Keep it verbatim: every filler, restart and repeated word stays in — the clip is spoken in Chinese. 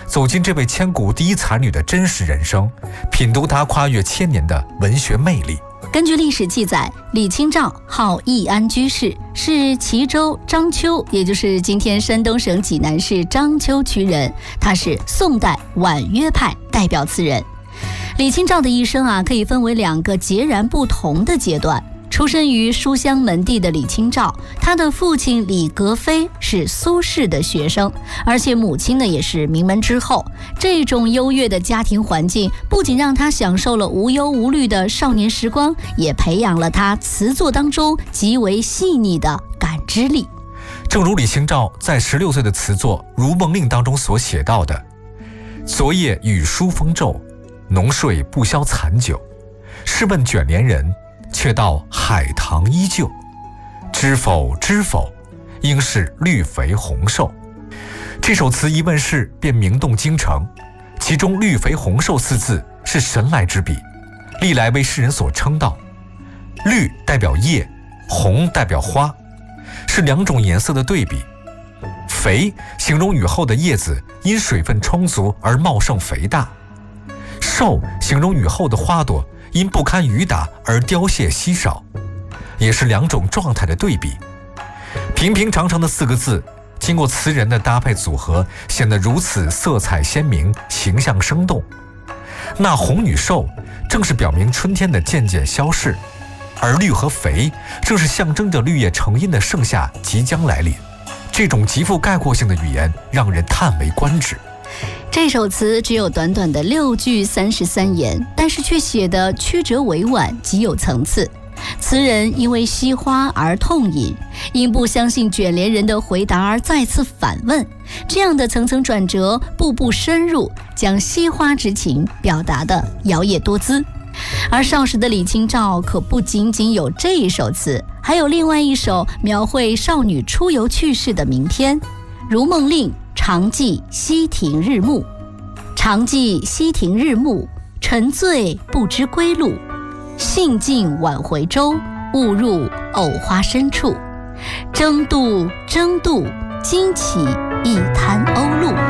走进这位千古第一才女的真实人生，品读她跨越千年的文学魅力。 根据历史记载，李清照号易安居士，是齐州章丘，也就是今天山东省济南市章丘区人。他是宋代婉约派代表词人。李清照的一生啊，可以分为两个截然不同的阶段。出身于书香门第的李清照，她的父亲李格非是苏轼的学生，而且母亲呢也是名门之后。这种优越的家庭环境不仅让她享受了无忧无虑的少年时光，也培养了她词作当中极为细腻的感知力。 正如李清照在十六岁的词作《如梦令》当中所写到的：昨夜雨疏风骤，浓睡不消残酒。试问卷帘人，却道海棠依旧。知否知否，应是绿肥红瘦。这首词一问世便名动京城，其中绿肥红瘦四字是神来之笔，历来为世人所称道。绿代表叶，红代表花，是两种颜色的对比。肥形容雨后的叶子因水分充足而茂盛肥大，瘦形容雨后的花朵因不堪雨打而凋谢稀少，也是两种状态的对比。平平常常的四个字，经过词人的搭配组合，显得如此色彩鲜明，形象生动。那红与瘦正是表明春天的渐渐消逝，而绿和肥正是象征着绿叶成荫的盛夏即将来临。这种极富概括性的语言让人叹为观止。 这首词只有短短的六句三十三言，但是却写得曲折委婉，极有层次。词人因为惜花而痛饮，因不相信卷帘人的回答而再次反问，这样的层层转折，步步深入，将惜花之情表达得摇曳多姿。而少时的李清照可不仅仅有这一首词，还有另外一首描绘少女出游趣事的名篇《如梦令·长记西亭日暮》。长记西亭日暮，沉醉不知归路。兴尽晚回舟，误入藕花深处。争渡争渡，惊起一滩鸥鹭。